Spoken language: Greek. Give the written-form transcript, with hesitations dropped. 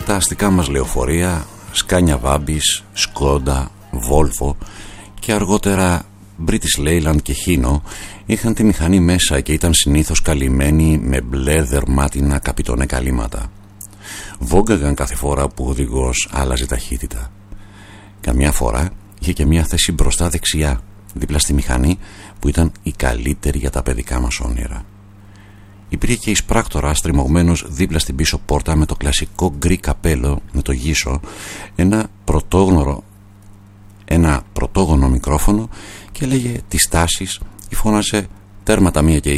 Τα αστικά μας λεωφορεία, Σκάνια Βάμπης, Σκόντα, Βόλβο και αργότερα British Leyland και Hino είχαν τη μηχανή μέσα και ήταν συνήθως καλυμμένοι με μπλε δερμάτινα καπιτονέ καλύματα. Βόγκαγαν κάθε φορά που ο οδηγός άλλαζε ταχύτητα. Καμιά φορά είχε και μια θέση μπροστά δεξιά, δίπλα στη μηχανή που ήταν η καλύτερη για τα παιδικά μας όνειρα. Υπήρχε και εισπράκτορας τριμωγμένος δίπλα στην πίσω πόρτα με το κλασικό γκρι καπέλο με το γύσο, ένα πρωτόγωνο μικρόφωνο και έλεγε τις τάσεις ή φώναζε τέρματα 1 και